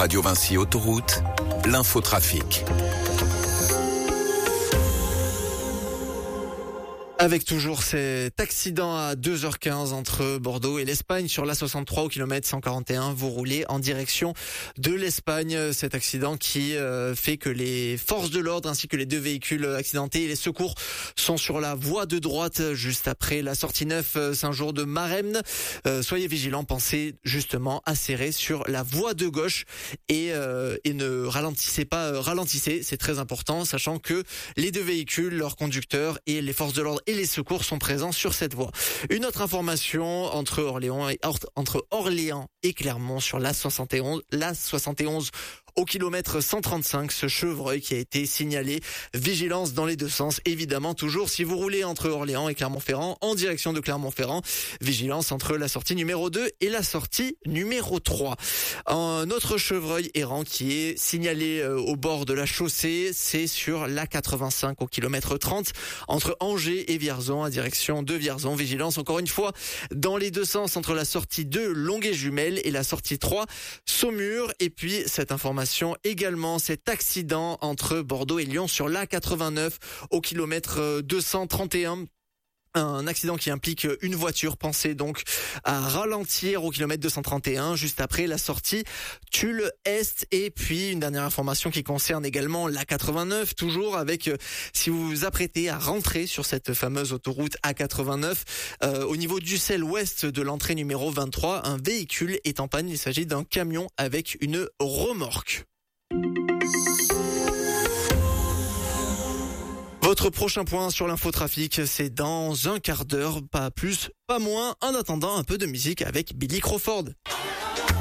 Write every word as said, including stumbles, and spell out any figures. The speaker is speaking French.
Radio Vinci Autoroute, l'infotrafic. Avec toujours cet accident à deux heures quinze entre Bordeaux et l'Espagne sur l'A soixante-trois au kilomètre cent quarante et un. Vous roulez en direction de l'Espagne. Cet accident qui euh, fait que les forces de l'ordre ainsi que les deux véhicules accidentés et les secours sont sur la voie de droite juste après la sortie neuf Saint-Jour de Maremne. Euh, soyez vigilants, pensez justement à serrer sur la voie de gauche et, euh, et ne ralentissez pas, euh, ralentissez, c'est très important, sachant que les deux véhicules, leurs conducteurs et les forces de l'ordre et les secours sont présents sur cette voie. Une autre information entre Orléans et entre Orléans et Clermont sur l'A soixante et onze, l'A soixante et onze au kilomètre cent trente-cinq, ce chevreuil qui a été signalé. Vigilance dans les deux sens, évidemment, toujours si vous roulez entre Orléans et Clermont-Ferrand, en direction de Clermont-Ferrand. Vigilance entre la sortie numéro deux et la sortie numéro trois. Un autre chevreuil errant qui est signalé au bord de la chaussée, c'est sur l'A quatre-vingt-cinq au kilomètre trente, entre Angers et Vierzon, en direction de Vierzon. Vigilance encore une fois dans les deux sens entre la sortie deux Longuet-Jumelles et la sortie trois Saumur. Et puis cette information également, cet accident entre Bordeaux et Lyon sur l'A quatre-vingt-neuf au kilomètre deux cent trente et un. Un accident qui implique une voiture. Pensez donc à ralentir au kilomètre deux cent trente et un, juste après la sortie Tulle-Est. Et puis, une dernière information qui concerne également l'A quatre-vingt-neuf, toujours avec, si vous vous apprêtez à rentrer sur cette fameuse autoroute A quatre-vingt-neuf, euh, au niveau du Dussel ouest de l'entrée numéro vingt-trois, un véhicule est en panne. Il s'agit d'un camion avec une remorque. Votre prochain point sur l'infotrafic, c'est dans un quart d'heure, pas plus, pas moins, en attendant un peu de musique avec Billy Crawford.